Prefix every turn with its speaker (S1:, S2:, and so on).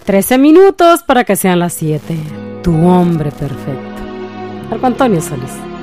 S1: 13 minutos para que sean las 7. Tu hombre perfecto. Marco Antonio Solís.